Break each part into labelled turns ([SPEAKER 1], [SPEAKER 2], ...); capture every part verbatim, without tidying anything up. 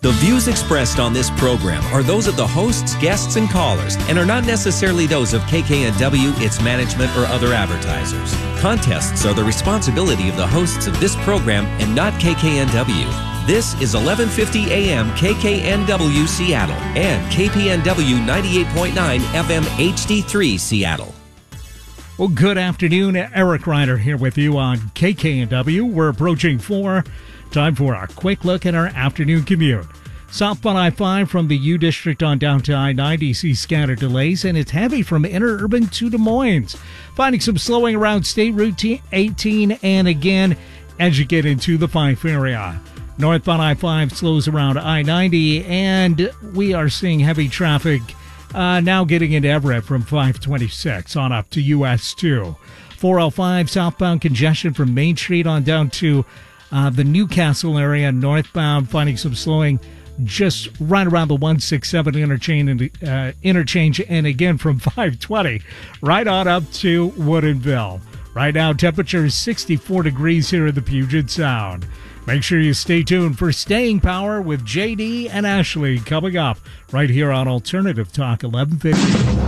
[SPEAKER 1] The views expressed on this program are those of the hosts, guests, and callers and are not necessarily those of K K N W, its management, or other advertisers. Contests are the responsibility of the hosts of this program and not K K N W. This is eleven fifty A M K K N W Seattle and K P N W ninety-eight point nine F M H D three Seattle.
[SPEAKER 2] Well, good afternoon. Eric Ryder here with you on K K N W. We're approaching four. Time for a quick look at our afternoon commute. Southbound I five from the U District on down to I ninety sees scattered delays, and it's heavy from Interurban to Des Moines. Finding some slowing around State Route eighteen, and again as you get into the Fife area. Northbound I five slows around I ninety, and we are seeing heavy traffic uh, now getting into Everett from five twenty-six on up to U S two. four oh five southbound congestion from Main Street on down to uh, the Newcastle area. Northbound finding some slowing just right around the one sixty-seven interchange and, uh, interchange, and again from five twenty right on up to Woodinville. Right now, temperature is sixty-four degrees here in the Puget Sound. Make sure you stay tuned for Staying Power with J D and Ashley coming up right here on Alternative Talk eleven fifty.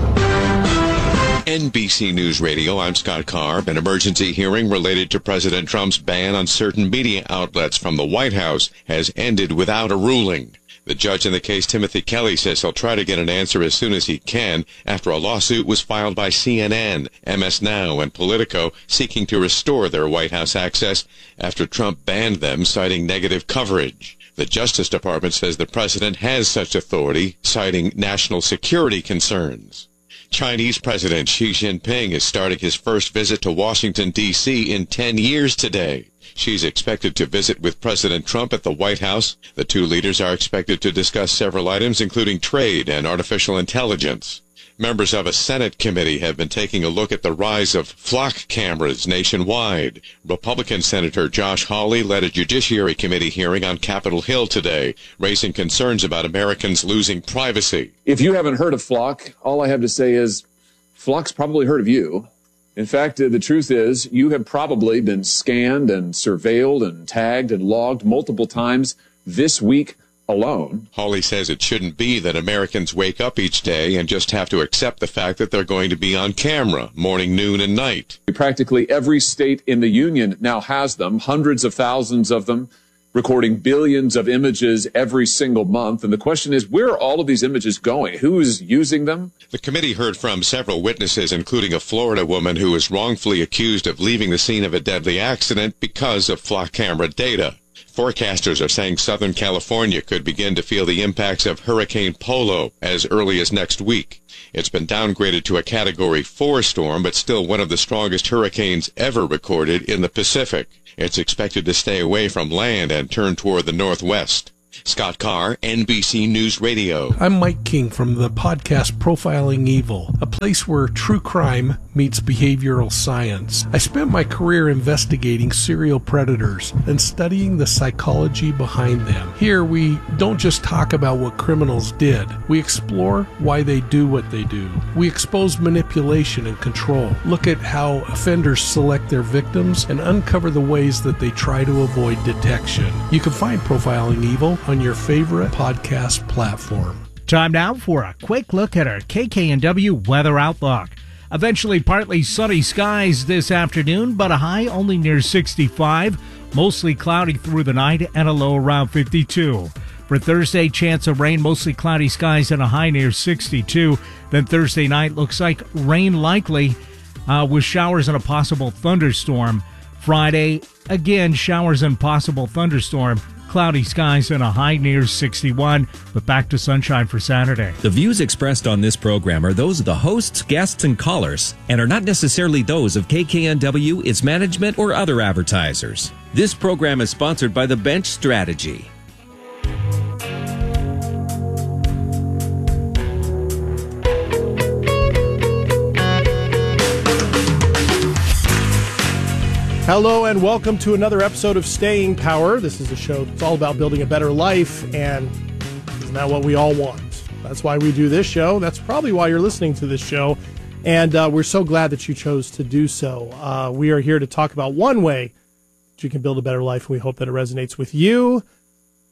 [SPEAKER 3] N B C News Radio, I'm Scott Carr. An emergency hearing related to President Trump's ban on certain media outlets from the White House has ended without a ruling. The judge in the case, Timothy Kelly, says he'll try to get an answer as soon as he can after a lawsuit was filed by C N N, M S Now, and Politico seeking to restore their White House access after Trump banned them, citing negative coverage. The Justice Department says the president has such authority, citing national security concerns. Chinese President Xi Jinping is starting his first visit to Washington, D C in ten years today. She's expected to visit with President Trump at the White House. The two leaders are expected to discuss several items, including trade and artificial intelligence. Members of a Senate committee have been taking a look at the rise of flock cameras nationwide. Republican Senator Josh Hawley led a Judiciary Committee hearing on Capitol Hill today, raising concerns about Americans losing privacy.
[SPEAKER 4] If you haven't heard of Flock, all I have to say is Flock's probably heard of you. In fact, uh, the truth is you have probably been scanned and surveilled and tagged and logged multiple times this week alone.
[SPEAKER 3] Hawley says it shouldn't be that Americans wake up each day and just have to accept the fact that they're going to be on camera morning, noon, and night.
[SPEAKER 4] Practically every state in the union now has them, hundreds of thousands of them, recording billions of images every single month. And the question is, where are all of these images going? Who is using them?
[SPEAKER 3] The committee heard from several witnesses, including a Florida woman who was wrongfully accused of leaving the scene of a deadly accident because of flock camera data. Forecasters are saying Southern California could begin to feel the impacts of Hurricane Polo as early as next week. It's been downgraded to a Category four storm, but still one of the strongest hurricanes ever recorded in the Pacific. It's expected to stay away from land and turn toward the northwest. Scott Carr, N B C News Radio.
[SPEAKER 5] I'm Mike King from the podcast Profiling Evil, a place where true crime meets behavioral science. I spent my career investigating serial predators and studying the psychology behind them. Here, we don't just talk about what criminals did. We explore why they do what they do. We expose manipulation and control, look at how offenders select their victims, and uncover the ways that they try to avoid detection. You can find Profiling Evil on your favorite podcast platform.
[SPEAKER 2] Time now for a quick look at our K K N W weather outlook. Eventually partly sunny skies this afternoon, but a high only near sixty-five. Mostly cloudy through the night and a low around fifty-two. For Thursday, chance of rain, mostly cloudy skies and a high near sixty-two. Then Thursday night looks like rain likely uh, with showers and a possible thunderstorm. Friday, again, showers and possible thunderstorm. Cloudy skies and a high near sixty-one, but back to sunshine for Saturday.
[SPEAKER 1] The views expressed on this program are those of the hosts, guests, and callers, and are not necessarily those of K K N W, its management, or other advertisers. This program is sponsored by The Bench Strategy.
[SPEAKER 6] Hello and welcome to another episode of Staying Power. This is a show that's all about building a better life, and isn't that what we all want? That's why we do this show. That's probably why you're listening to this show, and uh, we're so glad that you chose to do so. Uh, we are here to talk about one way that you can build a better life, and we hope that it resonates with you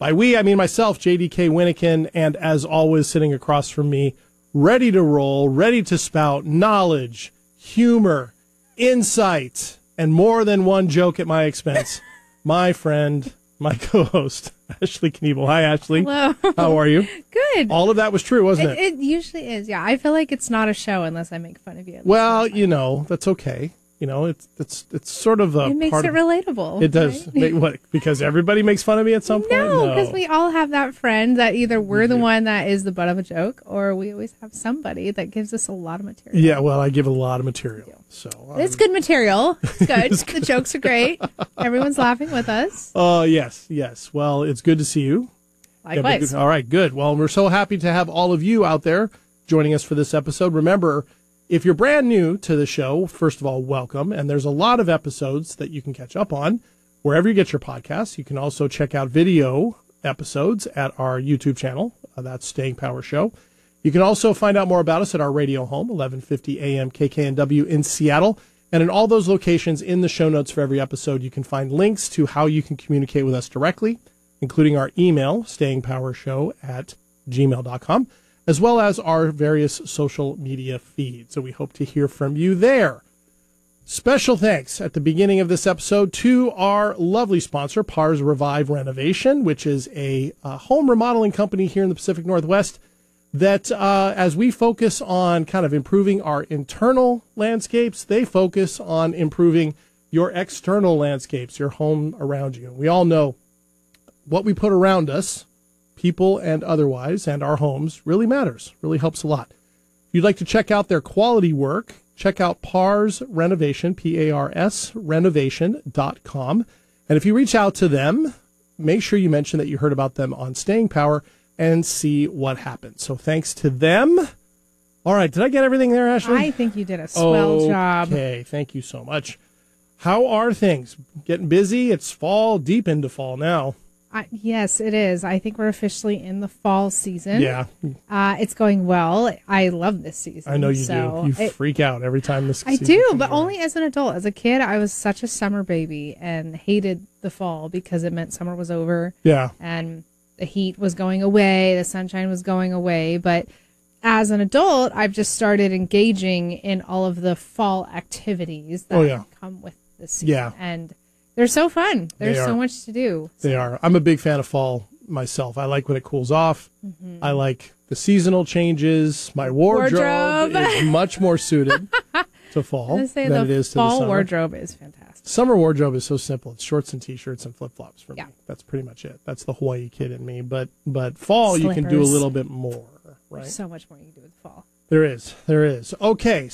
[SPEAKER 6] By we, I mean myself, J D K Winnikin, and as always, sitting across from me, ready to roll, ready to spout knowledge, humor, insight, and more than one joke at my expense. My friend, my co-host, Ashley Kniebel. Hi, Ashley.
[SPEAKER 7] Hello.
[SPEAKER 6] How are you?
[SPEAKER 7] Good.
[SPEAKER 6] All of that was true, wasn't it?
[SPEAKER 7] It, it usually is, yeah. I feel like it's not a show unless I make fun of you.
[SPEAKER 6] Well, you know, that's okay. You know, it's it's it's sort of a
[SPEAKER 7] It makes
[SPEAKER 6] part
[SPEAKER 7] it
[SPEAKER 6] of,
[SPEAKER 7] relatable.
[SPEAKER 6] It does.
[SPEAKER 7] right?
[SPEAKER 6] Make, what? Because everybody makes fun of me at some point?
[SPEAKER 7] No, because we all have that friend that either we're the one that is the butt of a joke, or we always have somebody that gives us a lot of material.
[SPEAKER 6] Yeah, well, I give a lot of material. So um,
[SPEAKER 7] It's good material. It's good. it's good. The jokes are great. Everyone's laughing with us.
[SPEAKER 6] Oh, uh, yes, yes. Well, it's good to see you.
[SPEAKER 7] Likewise.
[SPEAKER 6] Yeah, all right, good. Well, we're so happy to have all of you out there joining us for this episode. Remember, if you're brand new to the show, first of all, welcome. And there's a lot of episodes that you can catch up on wherever you get your podcasts. You can also check out video episodes at our YouTube channel. Uh, that's Staying Power Show. You can also find out more about us at our radio home, eleven fifty A M K K N W in Seattle. And in all those locations in the show notes for every episode, you can find links to how you can communicate with us directly, including our email, stayingpowershow at gmail dot com, as well as our various social media feeds. So we hope to hear from you there. Special thanks at the beginning of this episode to our lovely sponsor, Pars Revive Renovation, which is a, a home remodeling company here in the Pacific Northwest that uh, as we focus on kind of improving our internal landscapes, they focus on improving your external landscapes, your home around you. And we all know what we put around us, people and otherwise, and our homes really matters, really helps a lot. If you'd like to check out their quality work, check out Pars Renovation, P A R S, renovation dot com. And if you reach out to them, make sure you mention that you heard about them on Staying Power and see what happens. So thanks to them. All right, did I get everything there, Ashley?
[SPEAKER 7] I think you did a swell
[SPEAKER 6] okay.
[SPEAKER 7] job.
[SPEAKER 6] Okay, thank you so much. How are things? Getting busy? It's fall, deep into fall now.
[SPEAKER 7] Uh, yes, it is. I think we're officially in the fall season.
[SPEAKER 6] Yeah.
[SPEAKER 7] Uh, it's going well. I love this season.
[SPEAKER 6] I know you
[SPEAKER 7] so
[SPEAKER 6] do. You
[SPEAKER 7] it,
[SPEAKER 6] freak out every time this
[SPEAKER 7] I
[SPEAKER 6] season
[SPEAKER 7] do,
[SPEAKER 6] comes
[SPEAKER 7] but
[SPEAKER 6] around.
[SPEAKER 7] only as an adult. As a kid, I was such a summer baby and hated the fall because it meant summer was over.
[SPEAKER 6] Yeah.
[SPEAKER 7] And the heat was going away. The sunshine was going away. But as an adult, I've just started engaging in all of the fall activities that
[SPEAKER 6] Oh, yeah.
[SPEAKER 7] come with the season.
[SPEAKER 6] Yeah.
[SPEAKER 7] And they're so fun. There's
[SPEAKER 6] They
[SPEAKER 7] so
[SPEAKER 6] are.
[SPEAKER 7] much to do.
[SPEAKER 6] They are. I'm a big fan of fall myself. I like when it cools off.
[SPEAKER 7] Mm-hmm.
[SPEAKER 6] I like the seasonal changes. My wardrobe,
[SPEAKER 7] Wardrobe.
[SPEAKER 6] is much more suited to fall
[SPEAKER 7] I was gonna say
[SPEAKER 6] than
[SPEAKER 7] the
[SPEAKER 6] it is to
[SPEAKER 7] fall
[SPEAKER 6] the summer.
[SPEAKER 7] wardrobe is fantastic.
[SPEAKER 6] Summer wardrobe is so simple. It's shorts and t-shirts and flip-flops for
[SPEAKER 7] Yeah.
[SPEAKER 6] me. That's pretty much it. That's the Hawaii kid in me. But but fall, you can do a
[SPEAKER 7] Slippers.
[SPEAKER 6] little bit more, right?
[SPEAKER 7] There's so much more you can do with fall.
[SPEAKER 6] There is. There is. Okay,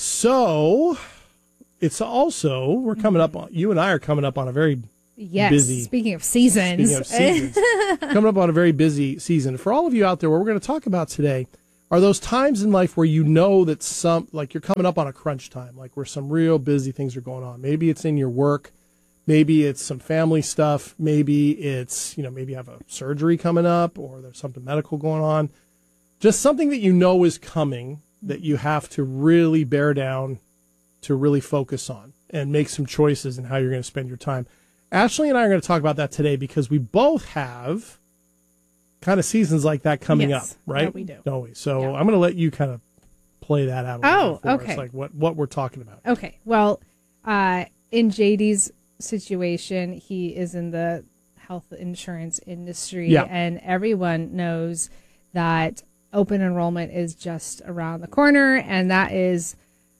[SPEAKER 6] so it's also, we're coming up on, you and I are coming up on a very
[SPEAKER 7] Yes.
[SPEAKER 6] busy.
[SPEAKER 7] Speaking of seasons.
[SPEAKER 6] Speaking of seasons, coming up on a very busy season. For all of you out there, what we're going to talk about today are those times in life where you know that some, like you're coming up on a crunch time, like where some real busy things are going on. Maybe it's in your work. Maybe it's some family stuff. Maybe it's, you know, maybe you have a surgery coming up or there's something medical going on. Just something that you know is coming that you have to really bear down, to really focus on and make some choices in how you're going to spend your time. Ashley and I are going to talk about that today because we both have kind of seasons like that coming
[SPEAKER 7] Yes,
[SPEAKER 6] up, right?
[SPEAKER 7] yeah, we do.
[SPEAKER 6] Don't we? So
[SPEAKER 7] Yeah.
[SPEAKER 6] I'm going to let you kind of play that out. A
[SPEAKER 7] Oh,
[SPEAKER 6] little bit for
[SPEAKER 7] okay.
[SPEAKER 6] us, like what, what we're talking about.
[SPEAKER 7] Okay. Well, uh, in J D's situation, he is in the health insurance industry,
[SPEAKER 6] Yeah.
[SPEAKER 7] and everyone knows that open enrollment is just around the corner, and that is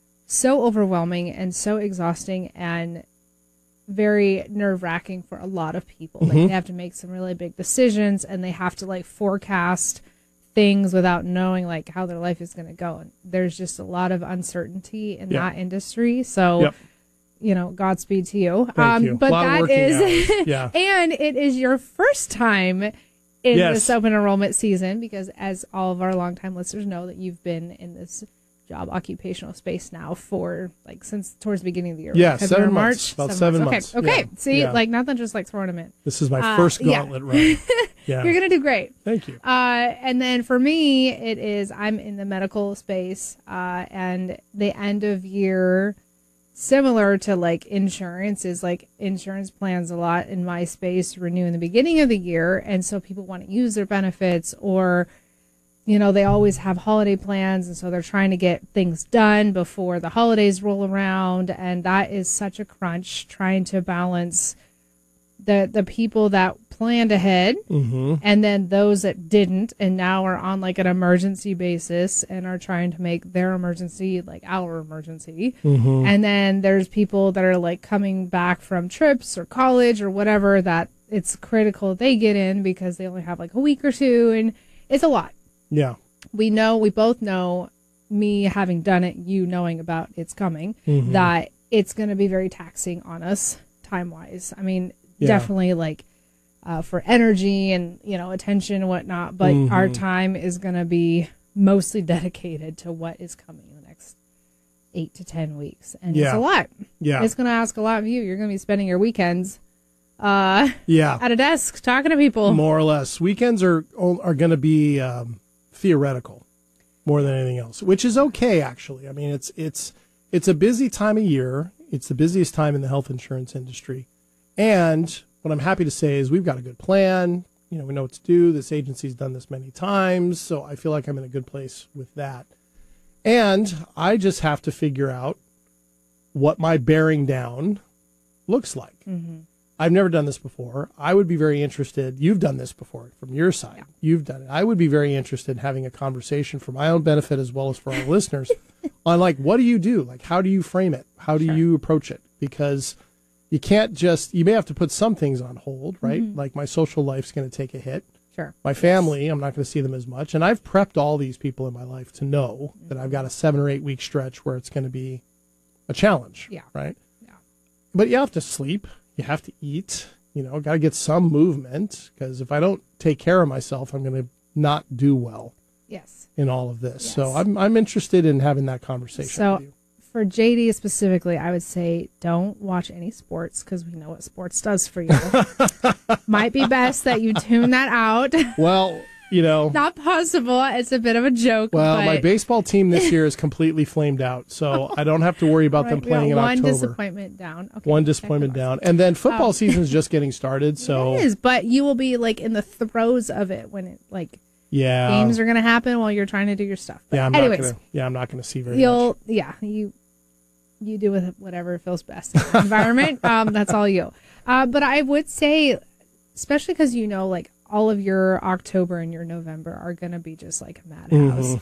[SPEAKER 7] so overwhelming and so exhausting and very nerve-wracking for a lot of people. Like, they have to make some really big decisions, and they have to like forecast things without knowing like how their life is going to go. And there's just a lot of uncertainty in
[SPEAKER 6] Yeah.
[SPEAKER 7] that industry. So,
[SPEAKER 6] Yep.
[SPEAKER 7] you know, Godspeed to you.
[SPEAKER 6] Thank
[SPEAKER 7] um,
[SPEAKER 6] you.
[SPEAKER 7] But
[SPEAKER 6] A lot of
[SPEAKER 7] that
[SPEAKER 6] working
[SPEAKER 7] is,
[SPEAKER 6] hours. Yeah.
[SPEAKER 7] and it is your first time in
[SPEAKER 6] Yes.
[SPEAKER 7] this open enrollment season because, as all of our longtime listeners know, that you've been in this job occupational space now for like since towards the beginning of the year.
[SPEAKER 6] Yeah,
[SPEAKER 7] February,
[SPEAKER 6] seven
[SPEAKER 7] March,
[SPEAKER 6] months. About seven months.
[SPEAKER 7] Okay, okay.
[SPEAKER 6] Yeah.
[SPEAKER 7] See,
[SPEAKER 6] Yeah.
[SPEAKER 7] like nothing, just like throwing them in.
[SPEAKER 6] This is my
[SPEAKER 7] Uh,
[SPEAKER 6] first
[SPEAKER 7] yeah.
[SPEAKER 6] gauntlet run. Yeah.
[SPEAKER 7] You're gonna do great.
[SPEAKER 6] Thank you.
[SPEAKER 7] Uh, and then for me, it is I'm in the medical space, uh, and the end of year similar to like insurance is like insurance plans a lot in my space renew in the beginning of the year. And so people want to use their benefits, or, you know, they always have holiday plans. And so they're trying to get things done before the holidays roll around. And that is such a crunch, trying to balance the, the people that planned ahead
[SPEAKER 6] Mm-hmm.
[SPEAKER 7] and then those that didn't and now are on like an emergency basis and are trying to make their emergency like our emergency.
[SPEAKER 6] Mm-hmm.
[SPEAKER 7] And then there's people that are like coming back from trips or college or whatever that it's critical they get in because they only have like a week or two, and it's a lot.
[SPEAKER 6] Yeah.
[SPEAKER 7] We know, we both know, me having done it, you knowing about it's coming,
[SPEAKER 6] Mhm.
[SPEAKER 7] that it's going to be very taxing on us time wise. I mean,
[SPEAKER 6] Yeah.
[SPEAKER 7] definitely like uh, for energy and, you know, attention and whatnot, but
[SPEAKER 6] Mhm.
[SPEAKER 7] our time is going to be mostly dedicated to what is coming in the next eight to ten weeks. And
[SPEAKER 6] Yeah.
[SPEAKER 7] it's a lot.
[SPEAKER 6] Yeah.
[SPEAKER 7] It's going to ask a lot of you. You're going to be spending your weekends uh,
[SPEAKER 6] Yeah.
[SPEAKER 7] at a desk talking to people.
[SPEAKER 6] More or less. Weekends are are going to be um, theoretical more than anything else, which is okay, actually. I mean, it's it's it's a busy time of year. It's the busiest time in the health insurance industry. And what I'm happy to say is we've got a good plan. You know, we know what to do. This agency's done this many times, so I feel like I'm in a good place with that. And I just have to figure out what my bearing down looks like.
[SPEAKER 7] Mm-hmm.
[SPEAKER 6] I've never done this before. I would be very interested. You've done this before from your side.
[SPEAKER 7] Yeah.
[SPEAKER 6] You've done it. I would be very interested in having a conversation for my own benefit as well as for our listeners on like, what do you do? Like, how do you frame it? How do
[SPEAKER 7] Sure.
[SPEAKER 6] you approach it? Because you can't just, you may have to put some things on hold, right?
[SPEAKER 7] Mm-hmm.
[SPEAKER 6] Like my social life's going to take a hit.
[SPEAKER 7] Sure.
[SPEAKER 6] My family, I'm not going to see them as much. And I've prepped all these people in my life to know that I've got a seven or eight week stretch where it's going to be a challenge.
[SPEAKER 7] Yeah.
[SPEAKER 6] Right.
[SPEAKER 7] Yeah.
[SPEAKER 6] But you have to sleep. You have to eat. You know, got to get some movement, because if I don't take care of myself, I'm going to not do well
[SPEAKER 7] Yes.
[SPEAKER 6] in all of this.
[SPEAKER 7] Yes.
[SPEAKER 6] So I'm I'm interested in having that conversation
[SPEAKER 7] So-
[SPEAKER 6] with you.
[SPEAKER 7] For J D specifically, I would say don't watch any sports because we know what sports does for you. Might be best that you tune that out.
[SPEAKER 6] Well, you know,
[SPEAKER 7] Not possible. It's a bit of a joke.
[SPEAKER 6] well,
[SPEAKER 7] but
[SPEAKER 6] my baseball team this year is completely flamed out, so I don't have to worry about them
[SPEAKER 7] Right, we got
[SPEAKER 6] playing in
[SPEAKER 7] one
[SPEAKER 6] October.
[SPEAKER 7] disappointment down. Okay,
[SPEAKER 6] One
[SPEAKER 7] check
[SPEAKER 6] disappointment
[SPEAKER 7] the box.
[SPEAKER 6] down, and then football
[SPEAKER 7] Um,
[SPEAKER 6] season's just getting started. So
[SPEAKER 7] It is, but you will be like in the throes of it when it like
[SPEAKER 6] yeah,
[SPEAKER 7] games are going to happen while you're trying to do your stuff. But
[SPEAKER 6] yeah, I'm
[SPEAKER 7] anyways,
[SPEAKER 6] not gonna, yeah, I'm not going to see very much.
[SPEAKER 7] you'll yeah you you do with whatever feels best in the environment. Um, that's all you. Uh, but I would say, especially because you know, like all of your October and your November are going to be just like a madhouse.
[SPEAKER 6] Mhm.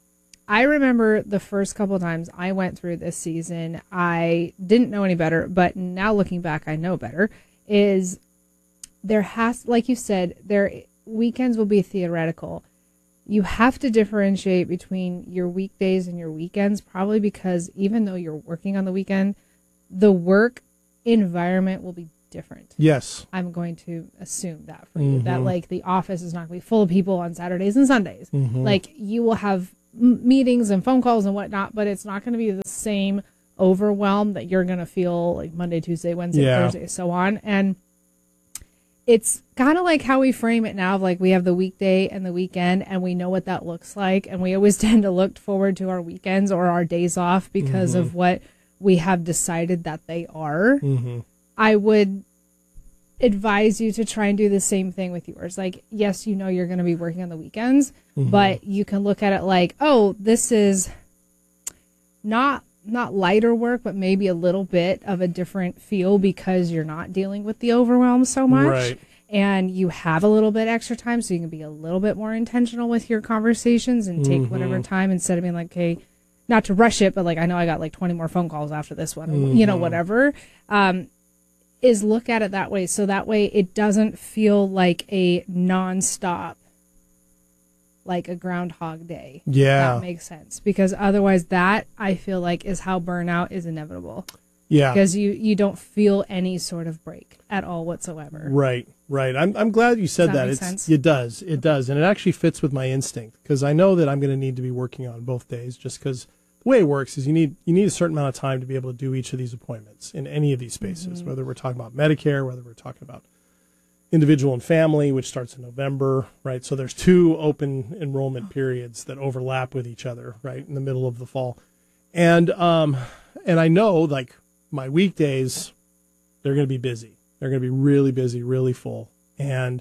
[SPEAKER 7] I remember the first couple of times I went through this season, I didn't know any better, but now looking back, I know better. Is there has, like you said, their weekends will be theoretical. You have to differentiate between your weekdays and your weekends, probably because even though you're working on the weekend, the work environment will be different.
[SPEAKER 6] Yes.
[SPEAKER 7] I'm going to assume that for you, that
[SPEAKER 6] Mhm.
[SPEAKER 7] like the office is not going to be full of people on Saturdays and Sundays.
[SPEAKER 6] Mhm.
[SPEAKER 7] Like you will have m- meetings and phone calls and whatnot, but it's not going to be the same overwhelm that you're going to feel like Monday, Tuesday, Wednesday,
[SPEAKER 6] Yeah.
[SPEAKER 7] Thursday, so on. And it's kind of like how we frame it now. Like we have the weekday and the weekend, and we know what that looks like. And we always tend to look forward to our weekends or our days off because
[SPEAKER 6] Mm-hmm.
[SPEAKER 7] of what we have decided that they are.
[SPEAKER 6] Mm-hmm.
[SPEAKER 7] I would advise you to try and do the same thing with yours. Like, yes, you know you're going to be working on the weekends,
[SPEAKER 6] Mm-hmm.
[SPEAKER 7] but you can look at it like, oh, this is not not lighter work, but maybe a little bit of a different feel because you're not dealing with the overwhelm so much.
[SPEAKER 6] Right.
[SPEAKER 7] And you have a little bit extra time, so you can be a little bit more intentional with your conversations and take
[SPEAKER 6] Mm-hmm.
[SPEAKER 7] whatever time instead of being like, okay, not to rush it, but like, I know I got like twenty more phone calls after this one, or, you know,
[SPEAKER 6] Mm-hmm.
[SPEAKER 7] whatever. Um, is look at it that way. So that way it doesn't feel like a nonstop, like a Groundhog Day.
[SPEAKER 6] Yeah.
[SPEAKER 7] That makes sense. Because otherwise that, I feel like, is how burnout is inevitable.
[SPEAKER 6] Yeah.
[SPEAKER 7] Because you, you don't feel any sort of break at all whatsoever.
[SPEAKER 6] Right, right. I'm I'm glad you said
[SPEAKER 7] Does that
[SPEAKER 6] that.
[SPEAKER 7] make
[SPEAKER 6] It's
[SPEAKER 7] sense?
[SPEAKER 6] it does, it does, and it actually fits with my instinct because I know that I'm going to need to be working on both days. Just because the way it works is you need you need a certain amount of time to be able to do each of these appointments in any of these spaces.
[SPEAKER 7] Mm-hmm.
[SPEAKER 6] Whether we're talking about Medicare, whether we're talking about individual and family, which starts in November, right? So there's two open enrollment periods that overlap with each other, right, in the middle of the fall, and um, and I know like my weekdays, they're going to be busy. They're going to be really busy, really full. And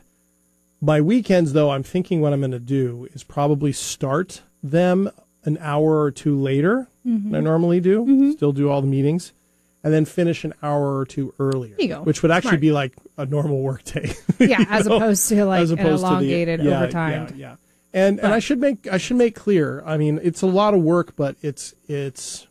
[SPEAKER 6] my weekends, though, I'm thinking what I'm going to do is probably start them an hour or two later mm-hmm. than I normally do, mm-hmm. still do all the meetings, and then finish an hour or two earlier,
[SPEAKER 7] there you go.
[SPEAKER 6] Which would actually
[SPEAKER 7] Smart.
[SPEAKER 6] be like a normal work day.
[SPEAKER 7] Yeah, as know? opposed to like
[SPEAKER 6] as opposed
[SPEAKER 7] an elongated
[SPEAKER 6] to the, yeah,
[SPEAKER 7] overtime.
[SPEAKER 6] Yeah, yeah. And, and I should make I should make clear, I mean, it's a lot of work, but it's it's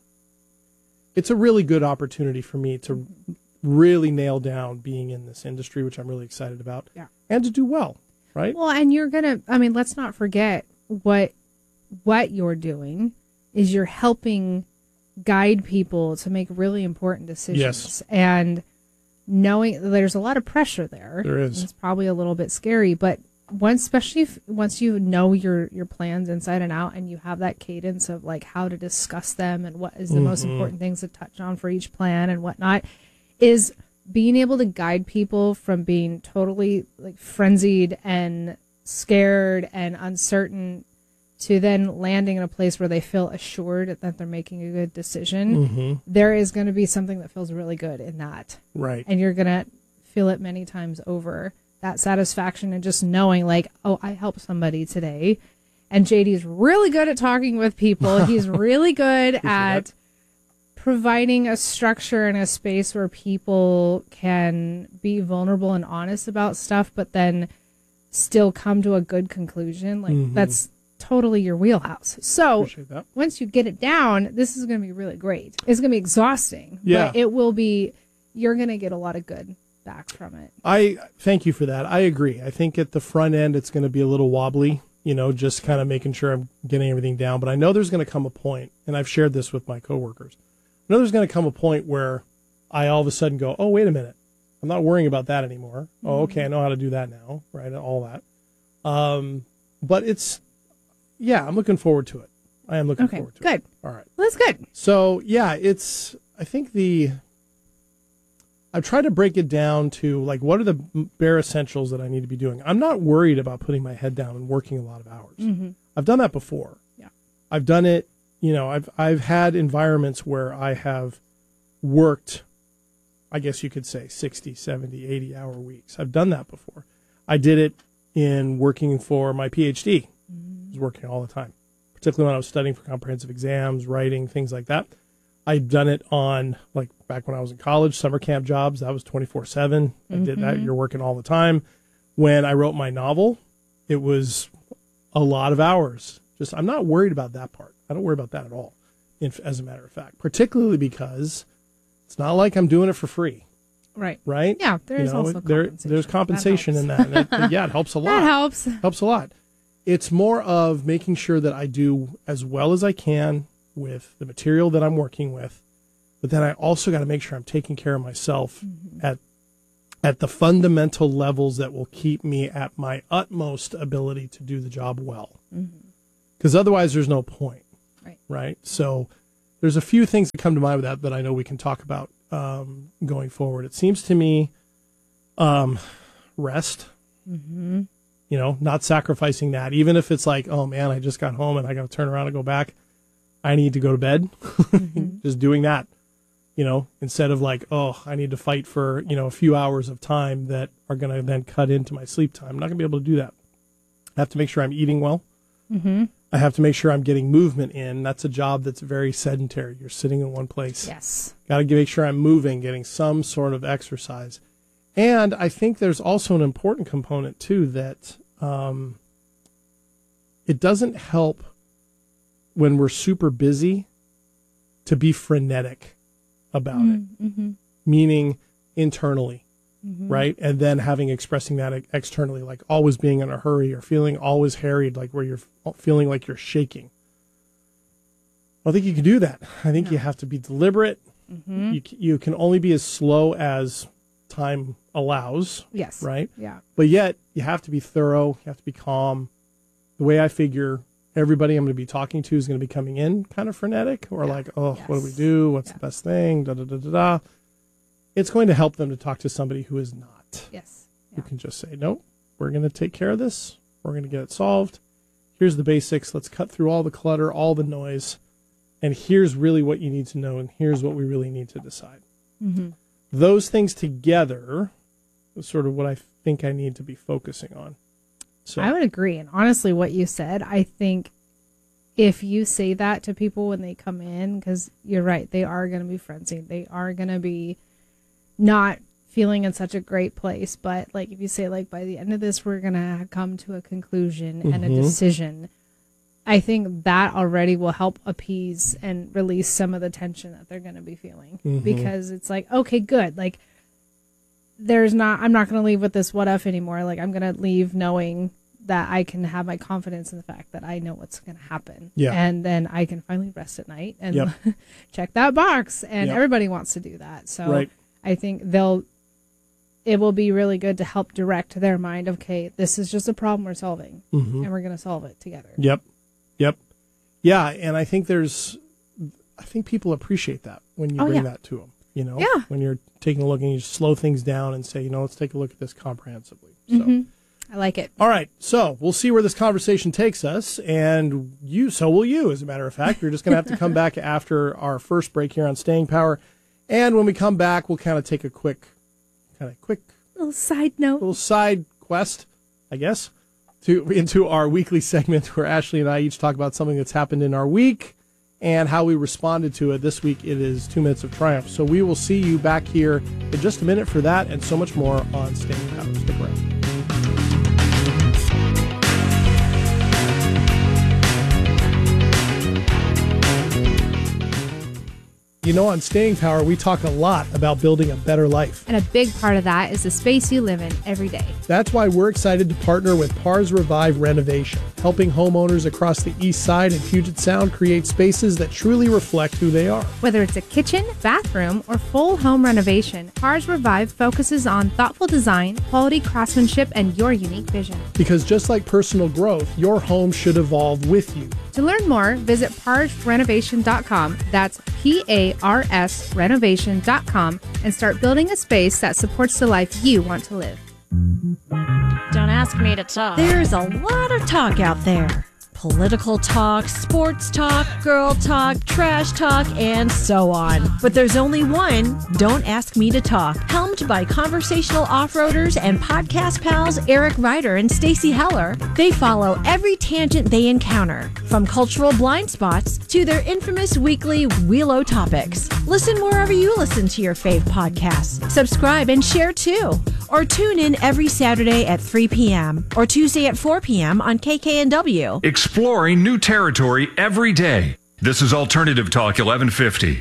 [SPEAKER 6] it's a really good opportunity for me to really nail down being in this industry, which I'm really excited about,
[SPEAKER 7] yeah.
[SPEAKER 6] and to do well, right?
[SPEAKER 7] Well, and you're going to, I mean, let's not forget what what you're doing is you're helping guide people to make really important decisions.
[SPEAKER 6] Yes.
[SPEAKER 7] And knowing there's a lot of pressure there.
[SPEAKER 6] There is.
[SPEAKER 7] It's probably a little bit scary, but once, especially if, once you know your, your plans inside and out and you have that cadence of like how to discuss them and what is the mm-hmm. most important things to touch on for each plan and whatnot, is being able to guide people from being totally like frenzied and scared and uncertain to then landing in a place where they feel assured that they're making a good decision.
[SPEAKER 6] Mm-hmm.
[SPEAKER 7] There is going to be something that feels really good in that.
[SPEAKER 6] Right.
[SPEAKER 7] And you're going to feel it many times over. That satisfaction and just knowing like, oh, I helped somebody today. And J D's really good at talking with people. He's really good at providing a structure and a space where people can be vulnerable and honest about stuff, but then still come to a good conclusion. Like mm-hmm. that's totally your wheelhouse. So once you get it down, this is going to be really great. It's going to be exhausting,
[SPEAKER 6] yeah.
[SPEAKER 7] but it will be, you're going to get a lot of good back from it.
[SPEAKER 6] I thank you for that. I agree. I think at the front end, it's going to be a little wobbly, you know, just kind of making sure I'm getting everything down. But I know there's going to come a point, and I've shared this with my coworkers. I know there's going to come a point where I all of a sudden go, oh, wait a minute. I'm not worrying about that anymore. Mm-hmm. Oh, okay. I know how to do that now. Right. All that. Um, but it's, yeah, I'm looking forward to it. I am looking
[SPEAKER 7] okay,
[SPEAKER 6] forward to
[SPEAKER 7] good.
[SPEAKER 6] it. All right.
[SPEAKER 7] Well, that's good.
[SPEAKER 6] So, yeah, it's, I think the, I've tried to break it down to, like, what are the bare essentials that I need to be doing? I'm not worried about putting my head down and working a lot of hours.
[SPEAKER 7] Mm-hmm.
[SPEAKER 6] I've done that before.
[SPEAKER 7] Yeah.
[SPEAKER 6] I've done it, you know, I've I've had environments where I have worked, I guess you could say, sixty, seventy, eighty hour weeks. I've done that before. I did it in working for my P H D. Mm-hmm. I was working all the time, particularly when I was studying for comprehensive exams, writing, things like that. I've done it on, like, back when I was in college, summer camp jobs. That was twenty-four seven. Mm-hmm. I did that. You're working all the time. When I wrote my novel, it was a lot of hours. Just, I'm not worried about that part. I don't worry about that at all, in, as a matter of fact, particularly because it's not like I'm doing it for free.
[SPEAKER 7] Right.
[SPEAKER 6] Right?
[SPEAKER 7] Yeah, there's
[SPEAKER 6] you know,
[SPEAKER 7] also
[SPEAKER 6] there,
[SPEAKER 7] compensation.
[SPEAKER 6] There's compensation
[SPEAKER 7] that
[SPEAKER 6] in that. And it, yeah, it helps a lot.
[SPEAKER 7] That helps.
[SPEAKER 6] Helps a lot. It's more of making sure that I do as well as I can with the material that I'm working with, but then I also got to make sure I'm taking care of myself mm-hmm. at at the fundamental levels that will keep me at my utmost ability to do the job well. Because mm-hmm. otherwise there's no point.
[SPEAKER 7] Right.
[SPEAKER 6] Right. So there's a few things that come to mind with that that I know we can talk about um, going forward. It seems to me um, rest,
[SPEAKER 7] mm-hmm.
[SPEAKER 6] you know, not sacrificing that, even if it's like, oh man, I just got home and I got to turn around and go back. I need to go to bed. Mm-hmm. Just doing that, you know, instead of like, oh, I need to fight for, you know, a few hours of time that are going to then cut into my sleep time. I'm not going to be able to do that. I have to make sure I'm eating well.
[SPEAKER 7] Mm-hmm.
[SPEAKER 6] I have to make sure I'm getting movement in. That's a job that's very sedentary. You're sitting in one place.
[SPEAKER 7] Yes.
[SPEAKER 6] Got to make sure I'm moving, getting some sort of exercise. And I think there's also an important component, too, that um, it doesn't help when we're super busy to be frenetic about
[SPEAKER 7] mm-hmm.
[SPEAKER 6] it, mm-hmm. meaning internally,
[SPEAKER 7] mm-hmm.
[SPEAKER 6] right? And then having expressing that externally, like always being in a hurry or feeling always harried, like where you're feeling like you're shaking. I don't think you can do that. I think no. you have to be deliberate.
[SPEAKER 7] Mm-hmm.
[SPEAKER 6] You you can only be as slow as time allows.
[SPEAKER 7] Yes.
[SPEAKER 6] Right?
[SPEAKER 7] Yeah.
[SPEAKER 6] But yet you have to be thorough. You have to be calm. The way I figure everybody I'm going to be talking to is going to be coming in kind of frenetic or yeah. like, oh, yes. what do we do? What's yeah. the best thing? Da, da, da, da, da. It's going to help them to talk to somebody who is not.
[SPEAKER 7] Yes.
[SPEAKER 6] Yeah. Who can just say, no, we're going to take care of this. We're going to get it solved. Here's the basics. Let's cut through all the clutter, all the noise. and here's really what you need to know, and here's what we really need to decide.
[SPEAKER 7] Mm-hmm.
[SPEAKER 6] Those things together is sort of what I think I need to be focusing on. So
[SPEAKER 7] I would agree. And honestly, what you said, I think if you say that to people when they come in, because you're right, they are going to be frenzied. They are going to be not feeling in such a great place. But like if you say, like, by the end of this, we're going to come to a conclusion mm-hmm. and a decision, I think that already will help appease and release some of the tension that they're going to be feeling. Mm-hmm. Because it's like, okay, good. Like, there's not, I'm not going to leave with this what if anymore. Like, I'm going to leave knowing that I can have my confidence in the fact that I know what's going to happen.
[SPEAKER 6] Yeah.
[SPEAKER 7] And then I can finally rest at night and
[SPEAKER 6] yep.
[SPEAKER 7] check that box. And
[SPEAKER 6] yep.
[SPEAKER 7] everybody wants to do that. So
[SPEAKER 6] right.
[SPEAKER 7] I think they'll, it will be really good to help direct their mind. Okay, this is just a problem we're solving
[SPEAKER 6] mm-hmm.
[SPEAKER 7] and we're going to solve it together.
[SPEAKER 6] Yep. Yep. Yeah. And I think there's, I think people appreciate that when you
[SPEAKER 7] oh,
[SPEAKER 6] bring
[SPEAKER 7] yeah.
[SPEAKER 6] that to them, you know,
[SPEAKER 7] yeah.
[SPEAKER 6] when you're taking a look and you slow things down and say, you know, let's take a look at this comprehensively. So.
[SPEAKER 7] Mm-hmm. I like it.
[SPEAKER 6] All right. So we'll see where this conversation takes us. And you, so will you, as a matter of fact. You're just going to have to come back after our first break here on Staying Power. And when we come back, we'll kind of take a quick, kind of quick
[SPEAKER 7] little side note,
[SPEAKER 6] little side quest, I guess, to into our weekly segment where Ashley and I each talk about something that's happened in our week and how we responded to it. This week it is Two Minutes of Triumph. So we will see you back here in just a minute for that and so much more on Staying Power. Stick around. You know, on Staying Power, we talk a lot about building a better life.
[SPEAKER 7] And a big part of that is the space you live in every day.
[SPEAKER 6] That's why we're excited to partner with Pars Revive Renovation, helping homeowners across the East Side and Puget Sound create spaces that truly reflect who they are.
[SPEAKER 7] Whether it's a kitchen, bathroom, or full home renovation, Pars Revive focuses on thoughtful design, quality craftsmanship, and your unique vision.
[SPEAKER 6] Because just like personal growth, your home should evolve with you.
[SPEAKER 7] To learn more, visit pars renovation dot com. That's P A R S renovation dot com and start building a space that supports the life you want to live.
[SPEAKER 8] Don't ask me to talk. There's a lot of talk out there. Political talk, sports talk, girl talk, trash talk, and so on. But there's only one, Don't Ask Me to Talk, helmed by conversational off-roaders and podcast pals Eric Ryder and Stacy Heller. They follow every tangent they encounter, from cultural blind spots to their infamous weekly Wheelo topics. Listen wherever you listen to your fave podcasts. Subscribe and share too. Or tune in every Saturday at three p.m. or Tuesday at four p.m. on K K N W.
[SPEAKER 9] Exploring new territory every day. This is Alternative Talk eleven fifty.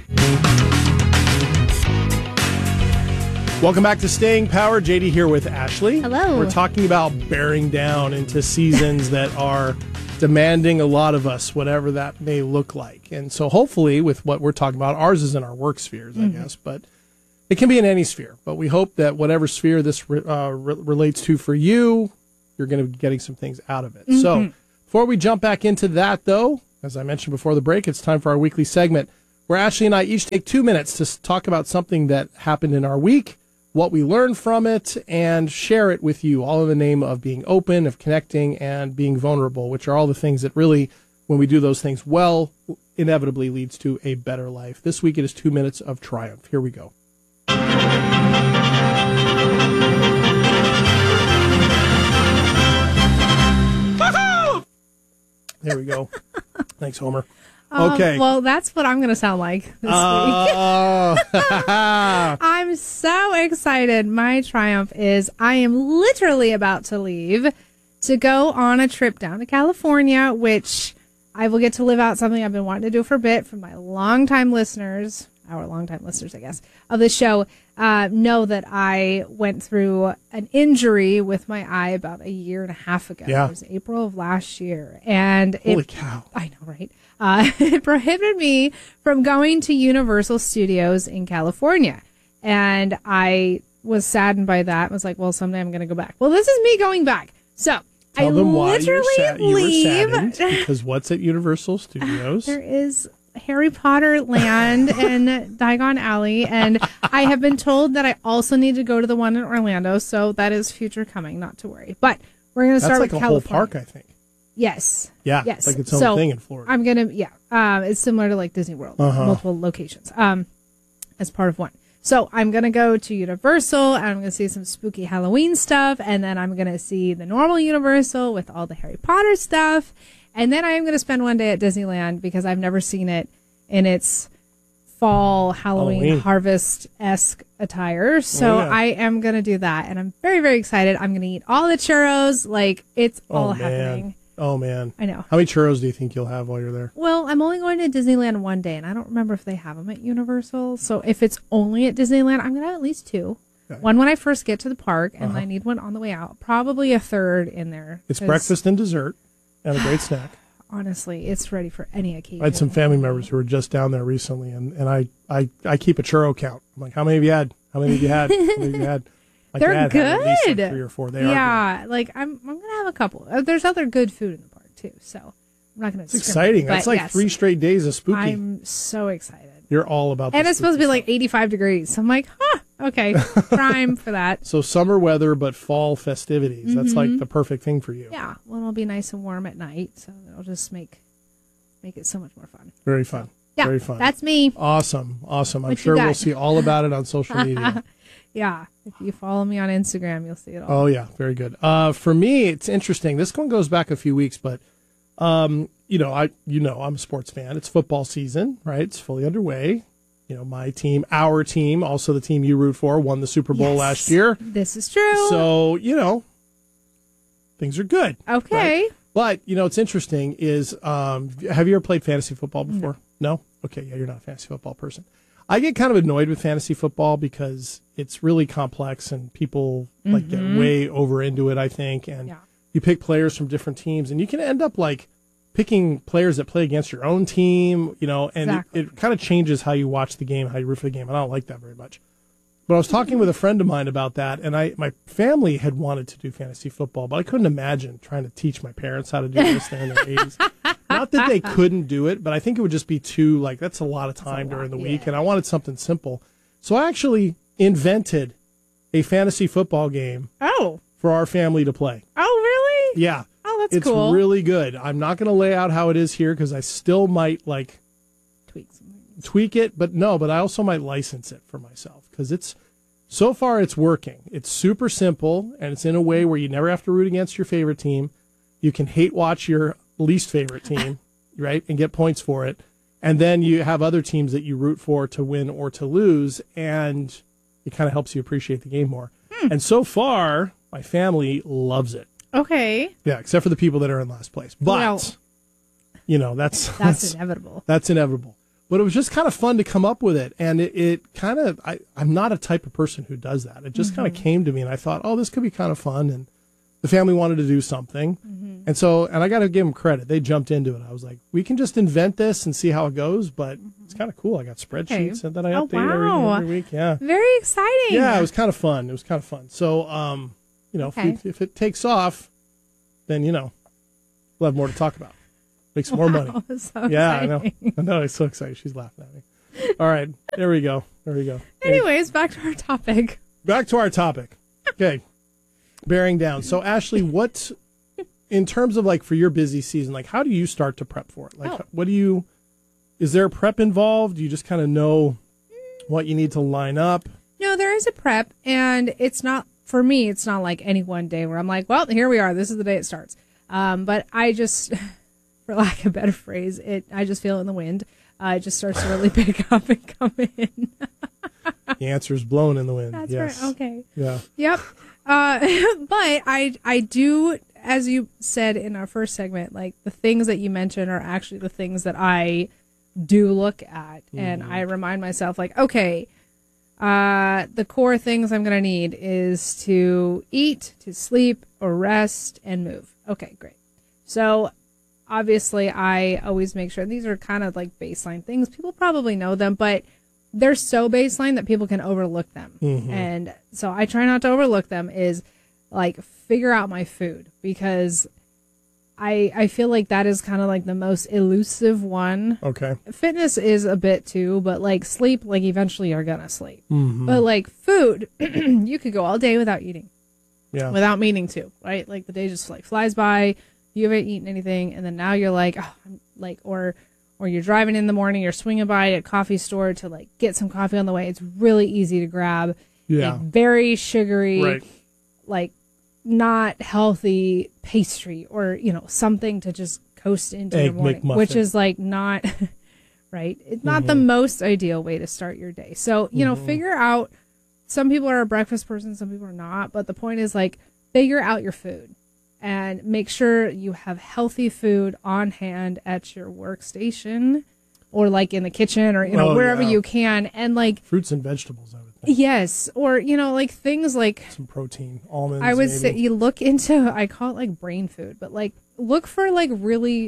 [SPEAKER 6] Welcome back to Staying Power. J D here with Ashley.
[SPEAKER 7] Hello.
[SPEAKER 6] We're talking about bearing down into seasons that are demanding a lot of us, whatever that may look like. And so hopefully with what we're talking about, ours is in our work spheres, I mm-hmm. guess, but it can be in any sphere. But we hope that whatever sphere this uh, re- relates to for you, you're going to be getting some things out of it. Mm-hmm. So before we jump back into that, though, as I mentioned before the break, it's time for our weekly segment where Ashley and I each take two minutes to talk about something that happened in our week, what we learned from it, and share it with you, all in the name of being open, of connecting, and being vulnerable, which are all the things that really, when we do those things well, inevitably leads to a better life. This week it is Two Minutes of Triumph. Here we go. There we go. Thanks, Homer. Okay.
[SPEAKER 7] Um, well, that's what I'm going to sound like this
[SPEAKER 6] uh,
[SPEAKER 7] week. I'm so excited. My triumph is I am literally about to leave to go on a trip down to California, which I will get to live out something I've been wanting to do for a bit. For my longtime listeners, our longtime listeners, I guess, of the show, uh, know that I went through an injury with my eye about a year and a half ago.
[SPEAKER 6] Yeah.
[SPEAKER 7] It was April of last year. And
[SPEAKER 6] Holy
[SPEAKER 7] it,
[SPEAKER 6] cow.
[SPEAKER 7] I know, right? Uh, it prohibited me from going to Universal Studios in California. And I was saddened by that. I was like, well, someday I'm going to go back. Well, this is me going back. So
[SPEAKER 6] Tell
[SPEAKER 7] I
[SPEAKER 6] them why
[SPEAKER 7] literally
[SPEAKER 6] you were, sad-
[SPEAKER 7] leave.
[SPEAKER 6] you were saddened, because what's at Universal Studios?
[SPEAKER 7] There is Harry Potter Land and Diagon Alley, and I have been told that I also need to go to the one in Orlando, so that is future coming, not to worry. But we're going to start
[SPEAKER 6] That's like
[SPEAKER 7] with
[SPEAKER 6] a
[SPEAKER 7] California.
[SPEAKER 6] whole park, I think.
[SPEAKER 7] Yes.
[SPEAKER 6] Yeah.
[SPEAKER 7] Yes.
[SPEAKER 6] Like its own
[SPEAKER 7] so
[SPEAKER 6] thing in Florida.
[SPEAKER 7] I'm gonna. Yeah. Um, it's similar to like Disney World,
[SPEAKER 6] Uh-huh.
[SPEAKER 7] multiple locations. Um, as part of one. So I'm gonna go to Universal, and I'm gonna see some spooky Halloween stuff, and then I'm gonna see the normal Universal with all the Harry Potter stuff, and then I am gonna spend one day at Disneyland because I've never seen it in its fall Halloween,
[SPEAKER 6] Halloween.
[SPEAKER 7] harvest-esque attire. So
[SPEAKER 6] Oh, yeah.
[SPEAKER 7] I am gonna do that, and I'm very very excited. I'm gonna eat all the churros. Like it's all
[SPEAKER 6] oh, man.
[SPEAKER 7] happening.
[SPEAKER 6] Oh, man.
[SPEAKER 7] I know.
[SPEAKER 6] How many churros do you think you'll have while you're there?
[SPEAKER 7] Well, I'm only going to Disneyland one day, and I don't remember if they have them at Universal. So if it's only at Disneyland, I'm going to have at least two.
[SPEAKER 6] Okay.
[SPEAKER 7] One when I first get to the park, and
[SPEAKER 6] Uh-huh.
[SPEAKER 7] I need one on the way out. Probably a third in there.
[SPEAKER 6] It's
[SPEAKER 7] 'cause
[SPEAKER 6] breakfast and dessert and a great snack.
[SPEAKER 7] Honestly, it's ready for any occasion.
[SPEAKER 6] I had some family members who were just down there recently, and, and I, I, I keep a churro count. I'm like, how many have you had? How many have you had? How many have you had? Like,
[SPEAKER 7] They're
[SPEAKER 6] Dad had at least, like,
[SPEAKER 7] good.
[SPEAKER 6] three or four. They are
[SPEAKER 7] yeah, like I'm, I'm going to have a couple. Uh, There's other good food in the park, too. So I'm not going to
[SPEAKER 6] It's exciting. That's like
[SPEAKER 7] yes,
[SPEAKER 6] three straight days of spooky.
[SPEAKER 7] I'm so excited.
[SPEAKER 6] You're all about the
[SPEAKER 7] And it's supposed to be
[SPEAKER 6] spooky
[SPEAKER 7] like eighty-five degrees. So I'm like, huh, okay, prime for that.
[SPEAKER 6] So summer weather, but fall festivities. That's like the perfect thing for you.
[SPEAKER 7] Yeah, well, it'll be nice and warm at night, so it'll just make make it so much more fun.
[SPEAKER 6] Very fun.
[SPEAKER 7] Yeah,
[SPEAKER 6] Very fun.
[SPEAKER 7] that's me.
[SPEAKER 6] Awesome. Awesome. I'm
[SPEAKER 7] What you
[SPEAKER 6] sure we'll
[SPEAKER 7] got?
[SPEAKER 6] see all about it on social media.
[SPEAKER 7] Yeah, if you follow me on Instagram, you'll see it all.
[SPEAKER 6] Oh, yeah. Very good. Uh, for me, it's interesting. This one goes back a few weeks, but, um, you know, I, you know, I'm a sports fan. It's football season, right? It's fully underway. You know, my team, our team, also the team you root for, won the Super Bowl
[SPEAKER 7] Yes,
[SPEAKER 6] last year.
[SPEAKER 7] This is true.
[SPEAKER 6] So, you know, things are good.
[SPEAKER 7] Okay.
[SPEAKER 6] Right? But, you know, what's interesting is, um, have you ever played fantasy football before? No? Okay, yeah, you're not a fantasy football person. I get kind of annoyed with fantasy football because it's really complex and people like get way over into it, I think. And
[SPEAKER 7] Yeah.
[SPEAKER 6] you pick players from different teams and you can end up like picking players that play against your own team, you know, and
[SPEAKER 7] Exactly.
[SPEAKER 6] it, it kind of changes how you watch the game, how you root for the game. I don't like that very much. But I was talking with a friend of mine about that, and I my family had wanted to do fantasy football, but I couldn't imagine trying to teach my parents how to do this. They're in their eighties. Not that they couldn't do it, but I think it would just be too, like, that's a lot of time during the week, and I wanted something simple. So I actually invented a fantasy football game
[SPEAKER 7] Oh.
[SPEAKER 6] for our family to play.
[SPEAKER 7] Oh, really?
[SPEAKER 6] Yeah.
[SPEAKER 7] Oh, that's
[SPEAKER 6] It's
[SPEAKER 7] cool.
[SPEAKER 6] really good. I'm not going to lay out how it is here because I still might, like,
[SPEAKER 7] Tweak something.
[SPEAKER 6] tweak it, but no, but I also might license it for myself because it's so far it's working. It's super simple and it's in a way where you never have to root against your favorite team. You can hate watch your least favorite team, right, and get points for it. And then you have other teams that you root for to win or to lose, and it kind of helps you appreciate the game more.
[SPEAKER 7] Hmm.
[SPEAKER 6] And so far, my family loves it.
[SPEAKER 7] Okay.
[SPEAKER 6] Yeah, except for the people that are in last place. But
[SPEAKER 7] Well,
[SPEAKER 6] you know, that's
[SPEAKER 7] That's,
[SPEAKER 6] that's
[SPEAKER 7] inevitable.
[SPEAKER 6] that's inevitable. But it was just kind of fun to come up with it. And it, it kind of, I, I'm not a type of person who does that. It just
[SPEAKER 7] Mm-hmm.
[SPEAKER 6] kind of came to me and I thought, oh, this could be kind of fun. And the family wanted to do something.
[SPEAKER 7] Mm-hmm.
[SPEAKER 6] And so, and I got to give them credit. They jumped into it. I was like, we can just invent this and see how it goes. But it's kind of cool. I got spreadsheets
[SPEAKER 7] Okay.
[SPEAKER 6] and then I
[SPEAKER 7] Oh,
[SPEAKER 6] update every,
[SPEAKER 7] wow.
[SPEAKER 6] every week. Yeah.
[SPEAKER 7] Very exciting.
[SPEAKER 6] Yeah, it was kind of fun. It was kind of fun. So, um, you know,
[SPEAKER 7] Okay.
[SPEAKER 6] if, we, if it takes off, then, you know, we'll have more to talk about. Make some more money.
[SPEAKER 7] Wow, that's so
[SPEAKER 6] Yeah, I know.
[SPEAKER 7] exciting.
[SPEAKER 6] I know. It's so exciting. She's laughing at me. All right. There we go. There we go.
[SPEAKER 7] Anyways, back to our topic.
[SPEAKER 6] Back to our topic. Okay. Bearing down. So, Ashley, what, in terms of like for your busy season, like how do you start to prep for it? Like,
[SPEAKER 7] Oh.
[SPEAKER 6] what do you, is there a prep involved? Do you just kind of know what you need to line up?
[SPEAKER 7] No, there is a prep, and it's not, for me, it's not like any one day where I'm like, well, here we are. This is the day it starts. Um, but I just, for lack of a better phrase, it I just feel it in the wind. Uh, it just starts to really pick up and come in.
[SPEAKER 6] The answer is blown in the wind.
[SPEAKER 7] That's
[SPEAKER 6] yes.
[SPEAKER 7] right. Okay.
[SPEAKER 6] Yeah.
[SPEAKER 7] Yep. Uh, but I I do, as you said in our first segment, like the things that you mentioned are actually the things that I do look at, and I remind myself, like, okay, uh, the core things I'm gonna need is to eat, to sleep, or rest, and move. Okay, great. So obviously, I always make sure these are kind of like baseline things. People probably know them, but they're so baseline that people can overlook them.
[SPEAKER 6] Mm-hmm.
[SPEAKER 7] And so I try not to overlook them, is like figure out my food, because I I feel like that is kind of like the most elusive one.
[SPEAKER 6] Okay.
[SPEAKER 7] Fitness is a bit too, but like sleep, like eventually you're gonna sleep.
[SPEAKER 6] Mm-hmm.
[SPEAKER 7] But like food, you could go all day without eating,
[SPEAKER 6] Yeah.
[SPEAKER 7] without meaning to, right? Like the day just like flies by. you haven't eaten anything, and then now you're like, oh, I'm like, or or you're driving in the morning, you're swinging by a coffee store to like get some coffee on the way. It's really easy to grab
[SPEAKER 6] Yeah.
[SPEAKER 7] a very sugary,
[SPEAKER 6] Right.
[SPEAKER 7] like not healthy pastry, or you know, something to just coast into
[SPEAKER 6] Egg
[SPEAKER 7] your morning,
[SPEAKER 6] McMuffin.
[SPEAKER 7] which is like not right. It's not the most ideal way to start your day. So you know, figure out. Some people are a breakfast person, some people are not. But the point is, like, figure out your food and make sure you have healthy food on hand at your workstation or, like, in the kitchen or, you know,
[SPEAKER 6] Oh,
[SPEAKER 7] wherever
[SPEAKER 6] yeah.
[SPEAKER 7] you can. And, like,
[SPEAKER 6] Fruits and vegetables, I would think.
[SPEAKER 7] yes. Or, you know, like, things like,
[SPEAKER 6] Some protein, almonds,
[SPEAKER 7] I would
[SPEAKER 6] maybe.
[SPEAKER 7] say you look into, I call it, like, brain food. But, like, look for, like, really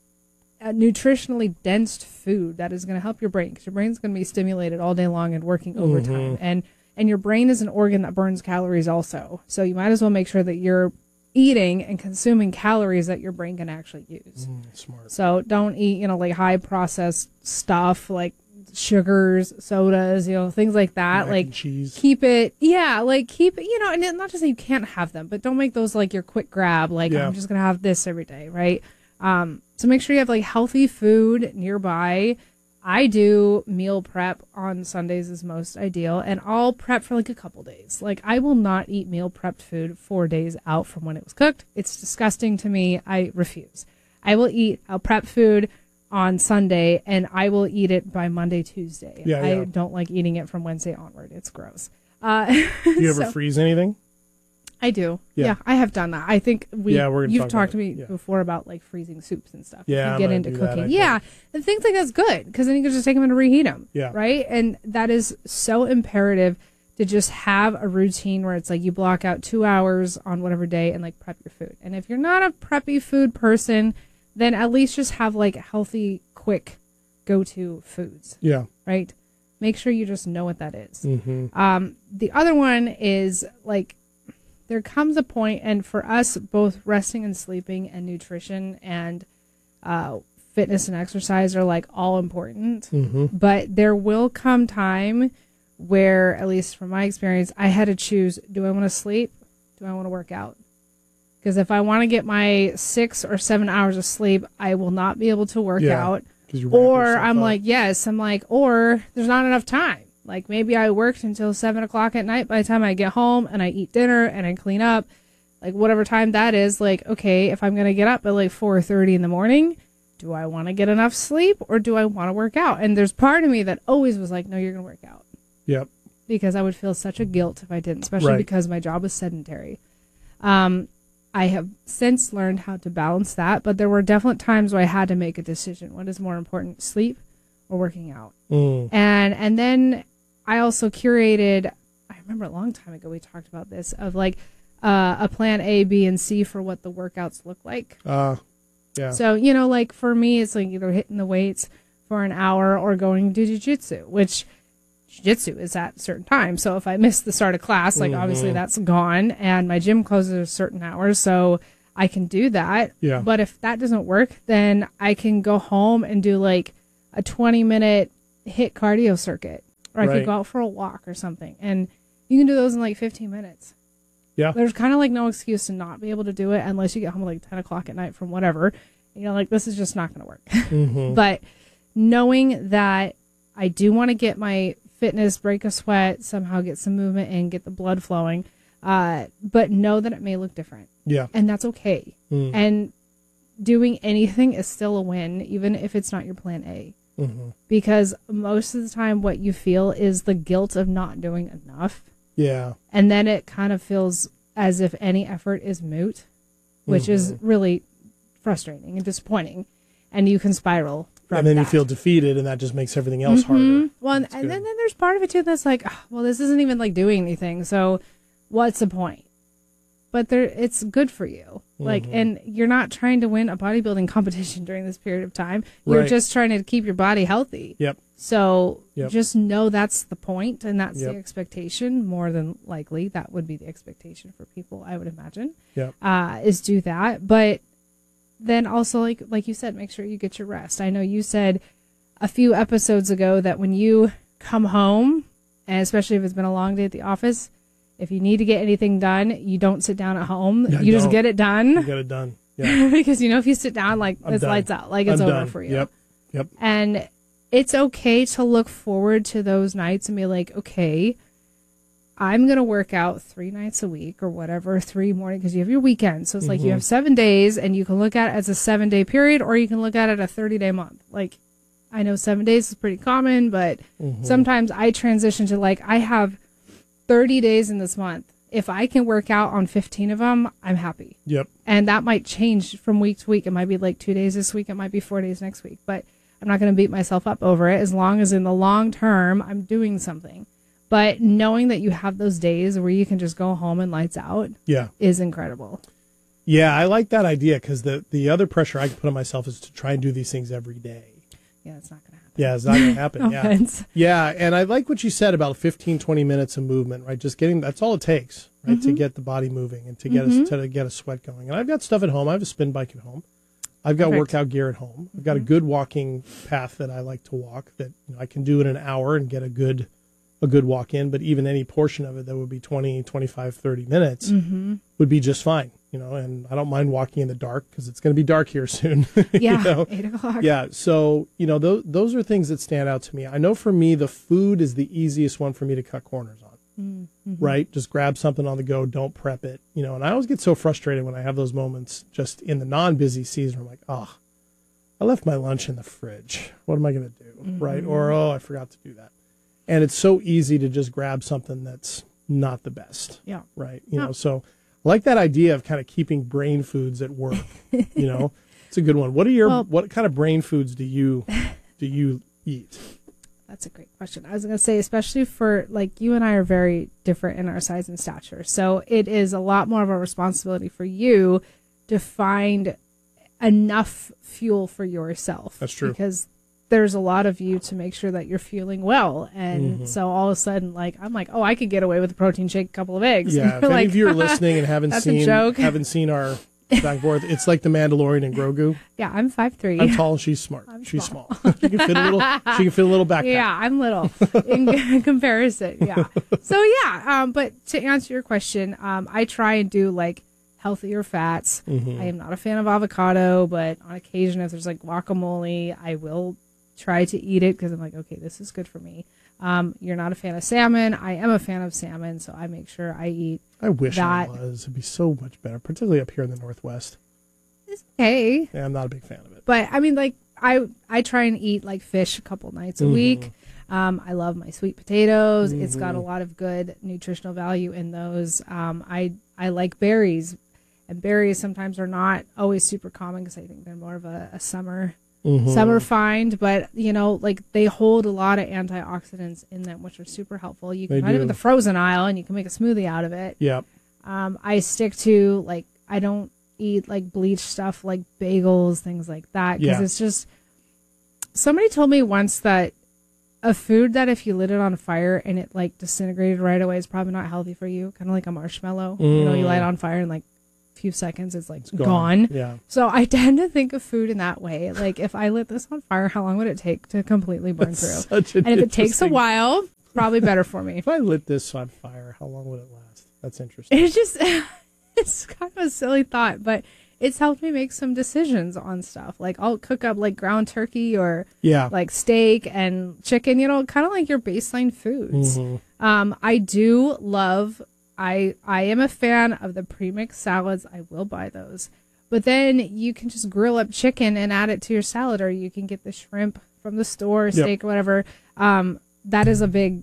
[SPEAKER 7] uh, nutritionally dense food that is going to help your brain. Because your brain's going to be stimulated all day long and working overtime. And And your brain is an organ that burns calories also. So you might as well make sure that you're eating and consuming calories that your brain can actually use.
[SPEAKER 6] Mm, smart.
[SPEAKER 7] So don't eat, you know, like high processed stuff like sugars, sodas, you know, things like that.
[SPEAKER 6] Mac
[SPEAKER 7] like
[SPEAKER 6] and cheese.
[SPEAKER 7] keep it, yeah, like keep it, you know, and not to say you can't have them, but don't make those like your quick grab. Like
[SPEAKER 6] Yeah.
[SPEAKER 7] I'm just going to have this every day, right? Um, so make sure you have like healthy food nearby. I do meal prep on Sundays is most ideal, and I'll prep for like a couple days. Like I will not eat meal prepped food four days out from when it was cooked. It's disgusting to me. I refuse. I will eat, I'll prep food on Sunday, and I will eat it by Monday, Tuesday.
[SPEAKER 6] Yeah,
[SPEAKER 7] I
[SPEAKER 6] yeah.
[SPEAKER 7] don't like eating it from Wednesday onward. It's gross. Uh,
[SPEAKER 6] Do you ever
[SPEAKER 7] so-
[SPEAKER 6] freeze anything?
[SPEAKER 7] I do.
[SPEAKER 6] Yeah.
[SPEAKER 7] Yeah. I have done that. I think we.
[SPEAKER 6] Yeah, we're gonna
[SPEAKER 7] you've
[SPEAKER 6] talk
[SPEAKER 7] talked
[SPEAKER 6] about
[SPEAKER 7] to me
[SPEAKER 6] it. Yeah.
[SPEAKER 7] before about like freezing soups and stuff.
[SPEAKER 6] Yeah,
[SPEAKER 7] You
[SPEAKER 6] I'm
[SPEAKER 7] get
[SPEAKER 6] gonna
[SPEAKER 7] into
[SPEAKER 6] do that,
[SPEAKER 7] cooking.
[SPEAKER 6] I
[SPEAKER 7] Yeah, and things like that's good because then you can just take them and reheat them.
[SPEAKER 6] Yeah.
[SPEAKER 7] Right, and that is so imperative to just have a routine where it's like you block out two hours on whatever day and like prep your food. And if you're not a preppy food person, then at least just have like healthy, quick, go-to foods.
[SPEAKER 6] Yeah.
[SPEAKER 7] Right. Make sure you just know what that is.
[SPEAKER 6] Mm-hmm.
[SPEAKER 7] Um, the other one is like there comes a point, and for us, both resting and sleeping and nutrition and uh, fitness and exercise are like all important.
[SPEAKER 6] Mm-hmm.
[SPEAKER 7] But there will come time where, at least from my experience, I had to choose: do I want to sleep? Do I want to work out? Because if I want to get my six or seven hours of sleep, I will not be able to work
[SPEAKER 6] Yeah,
[SPEAKER 7] out.
[SPEAKER 6] 'cause you wrap
[SPEAKER 7] Or
[SPEAKER 6] yourself
[SPEAKER 7] I'm
[SPEAKER 6] up.
[SPEAKER 7] like, yes, I'm like, or there's not enough time. Like maybe I worked until seven o'clock at night. By the time I get home and I eat dinner and I clean up, like whatever time that is, like, okay, if I'm going to get up at like four thirty in the morning, do I want to get enough sleep or do I want to work out? And there's part of me that always was like, no, you're going to work out.
[SPEAKER 6] Yep.
[SPEAKER 7] Because I would feel such a guilt if I didn't, especially
[SPEAKER 6] Right.
[SPEAKER 7] because my job was sedentary. Um, I have since learned how to balance that, but there were definite times where I had to make a decision. What is more important, sleep or working out?
[SPEAKER 6] Mm.
[SPEAKER 7] And and then I also curated, I remember a long time ago we talked about this, of like uh, a plan A, B, and C for what the workouts look like.
[SPEAKER 6] Uh, yeah.
[SPEAKER 7] So, you know, like for me, it's like either hitting the weights for an hour or going to jiu-jitsu, which jiu-jitsu is at a certain time. So if I miss the start of class, like obviously
[SPEAKER 6] Mhm.
[SPEAKER 7] that's gone, and my gym closes at a certain hour, so I can do that.
[SPEAKER 6] Yeah.
[SPEAKER 7] But if that doesn't work, then I can go home and do like a twenty minute hit cardio circuit, or I
[SPEAKER 6] Right.
[SPEAKER 7] could go out for a walk or something. And you can do those in like fifteen minutes.
[SPEAKER 6] Yeah.
[SPEAKER 7] There's kind of like no excuse to not be able to do it unless you get home at like ten o'clock at night from whatever. You know, like this is just not going to work.
[SPEAKER 6] Mhm.
[SPEAKER 7] But knowing that I do want to get my fitness, break a sweat, somehow get some movement in, get the blood flowing, uh, but know that it may look different.
[SPEAKER 6] Yeah.
[SPEAKER 7] And that's okay.
[SPEAKER 6] Mm.
[SPEAKER 7] And doing anything is still a win, even if it's not your plan A.
[SPEAKER 6] Mhm.
[SPEAKER 7] Because most of the time what you feel is the guilt of not doing enough.
[SPEAKER 6] Yeah.
[SPEAKER 7] And then it kind of feels as if any effort is moot, which is
[SPEAKER 6] Mhm.
[SPEAKER 7] really frustrating and disappointing. And you can spiral from
[SPEAKER 6] And then you
[SPEAKER 7] that.
[SPEAKER 6] feel defeated, and that just makes everything else harder.
[SPEAKER 7] Mhm. Well, and,
[SPEAKER 6] That's
[SPEAKER 7] and
[SPEAKER 6] good.
[SPEAKER 7] then, then there's part of it too that's like, "Oh, well, this isn't even like doing anything. So what's the point? But there, it's good for you. Like,
[SPEAKER 6] Mhm.
[SPEAKER 7] and you're not trying to win a bodybuilding competition during this period of time. You're
[SPEAKER 6] Right.
[SPEAKER 7] just trying to keep your body healthy.
[SPEAKER 6] Yep.
[SPEAKER 7] So
[SPEAKER 6] Yep.
[SPEAKER 7] just know that's the point and that's
[SPEAKER 6] Yep.
[SPEAKER 7] the expectation. More than likely, that would be the expectation for people, I would imagine.
[SPEAKER 6] Yep.
[SPEAKER 7] Uh, is do that. But then also, like like you said, make sure you get your rest. I know you said a few episodes ago that when you come home, and especially if it's been a long day at the office, if you need to get anything done, you don't sit down at home.
[SPEAKER 6] I
[SPEAKER 7] you just
[SPEAKER 6] don't.
[SPEAKER 7] get it done.
[SPEAKER 6] You get it done. Yeah.
[SPEAKER 7] Because, you know, if you sit down, like,
[SPEAKER 6] I'm
[SPEAKER 7] it's
[SPEAKER 6] done.
[SPEAKER 7] lights out. Like, it's
[SPEAKER 6] I'm
[SPEAKER 7] over
[SPEAKER 6] done.
[SPEAKER 7] for you.
[SPEAKER 6] Yep. Yep.
[SPEAKER 7] And it's okay to look forward to those nights and be like, okay, I'm going to work out three nights a week or whatever, three morning, because you have your weekend. So it's like you have seven days and you can look at it as a seven day period, or you can look at it a thirty day month. Like, I know seven days is pretty common, but
[SPEAKER 6] Mm-hmm.
[SPEAKER 7] sometimes I transition to like, I have thirty days in this month. If I can work out on fifteen of them, I'm happy.
[SPEAKER 6] Yep.
[SPEAKER 7] And that might change from week to week. It might be like two days this week. It might be four days next week. But I'm not going to beat myself up over it as long as in the long term I'm doing something. But knowing that you have those days where you can just go home and lights out
[SPEAKER 6] Yeah.
[SPEAKER 7] is incredible.
[SPEAKER 6] Yeah, I like that idea because the, the other pressure I can put on myself is to try and do these things every day.
[SPEAKER 7] Yeah, it's not going to happen.
[SPEAKER 6] Yeah, it's not going to happen.
[SPEAKER 7] No
[SPEAKER 6] yeah.
[SPEAKER 7] offense.
[SPEAKER 6] Yeah, and I like what you said about fifteen, twenty minutes of movement, right? Just getting, that's all it takes, right?
[SPEAKER 7] Mm-hmm.
[SPEAKER 6] To get the body moving and to get a, to get a sweat going. And I've got stuff at home. I have a spin bike at home. I've got
[SPEAKER 7] Perfect.
[SPEAKER 6] workout gear at home. I've got a good walking path that I like to walk that you know, I can do in an hour and get a good a good walk in, but even any portion of it that would be twenty, twenty-five, thirty minutes
[SPEAKER 7] Mm-hmm.
[SPEAKER 6] would be just fine, you know, and I don't mind walking in the dark because it's going to be dark here soon.
[SPEAKER 7] Yeah,
[SPEAKER 6] you know?
[SPEAKER 7] eight o'clock.
[SPEAKER 6] Yeah, so, you know, those, those are things that stand out to me. I know for me, the food is the easiest one for me to cut corners on,
[SPEAKER 7] Mm-hmm.
[SPEAKER 6] right? Just grab something on the go, don't prep it, you know, and I always get so frustrated when I have those moments just in the non-busy season. I'm like, oh, I left my lunch in the fridge. What am I going to do,
[SPEAKER 7] Mm-hmm.
[SPEAKER 6] right? Or, oh, I forgot to do that. And it's so easy to just grab something that's not the best,
[SPEAKER 7] Yeah.
[SPEAKER 6] right? You
[SPEAKER 7] Yeah.
[SPEAKER 6] know, so I like that idea of kind of keeping brain foods at work, you know. It's a good one. What are your
[SPEAKER 7] Well-
[SPEAKER 6] what kind of brain foods do you do you eat?
[SPEAKER 7] That's a great question. I was going to say, especially for like you and I are very different in our size and stature. So it is a lot more of a responsibility for you to find enough fuel for yourself.
[SPEAKER 6] That's true.
[SPEAKER 7] Because there's a lot of you to make sure that you're feeling well. And
[SPEAKER 6] Mm-hmm.
[SPEAKER 7] so all of a sudden, like, I'm like, oh, I could get away with a protein shake, a couple of eggs.
[SPEAKER 6] Yeah, if any
[SPEAKER 7] Like,
[SPEAKER 6] of you are listening and haven't
[SPEAKER 7] that's a
[SPEAKER 6] seen
[SPEAKER 7] joke.
[SPEAKER 6] haven't seen our back and forth, it's like the Mandalorian and Grogu.
[SPEAKER 7] yeah, I'm five three.
[SPEAKER 6] I'm tall and she's smart.
[SPEAKER 7] I'm
[SPEAKER 6] she's
[SPEAKER 7] small.
[SPEAKER 6] small. she can fit a little. She can fit a little backpack.
[SPEAKER 7] Yeah, I'm little in comparison. Yeah. So yeah, um, but to answer your question, um, I try and do like healthier fats.
[SPEAKER 6] Mm-hmm.
[SPEAKER 7] I am not a fan of avocado, but on occasion, if there's like guacamole, I will try to eat it because I'm like, okay, this is good for me. Um, you're not a fan of salmon. I am a fan of salmon, so I make sure I eat.
[SPEAKER 6] I wish
[SPEAKER 7] that.
[SPEAKER 6] I was. It'd be so much better, particularly up here in the Northwest.
[SPEAKER 7] It's okay.
[SPEAKER 6] Yeah, I'm not a big fan of it.
[SPEAKER 7] But I mean, like I I try and eat like fish a couple nights a
[SPEAKER 6] Mm-hmm.
[SPEAKER 7] week. Um, I love my sweet potatoes. It's got a lot of good nutritional value in those. Um, I I like berries, and berries sometimes are not always super common because I think they're more of a, a summer
[SPEAKER 6] Mm-hmm.
[SPEAKER 7] summer find. But you know, like they hold a lot of antioxidants in them, which are super helpful. You can
[SPEAKER 6] They
[SPEAKER 7] find them
[SPEAKER 6] do.
[SPEAKER 7] in the frozen aisle, and you can make a smoothie out of it.
[SPEAKER 6] Yep.
[SPEAKER 7] Um, I stick to like I don't eat like bleached stuff like bagels, things like that, because
[SPEAKER 6] Yeah.
[SPEAKER 7] it's just. Somebody told me once that a food that if you lit it on fire and it like disintegrated right away is probably not healthy for you. Kind of like a marshmallow. You know, you light it on fire in like a few seconds, it's like gone.
[SPEAKER 6] gone. Yeah.
[SPEAKER 7] So I tend to think of food in that way. Like if I lit this on fire, how long would it take to completely burn through?
[SPEAKER 6] Such an
[SPEAKER 7] And if it takes a
[SPEAKER 6] interesting-
[SPEAKER 7] while, probably better for me.
[SPEAKER 6] If I lit this on fire, how long would it last? That's interesting.
[SPEAKER 7] It's just, it's kind of a silly thought, but it's helped me make some decisions on stuff. Like I'll cook up like ground turkey or
[SPEAKER 6] Yeah.
[SPEAKER 7] like steak and chicken, you know, kind of like your baseline foods.
[SPEAKER 6] Mm-hmm.
[SPEAKER 7] Um, I do love, I, I am a fan of the premixed salads. I will buy those. But then you can just grill up chicken and add it to your salad, or you can get the shrimp from the store, steak or whatever. Um, that is a big,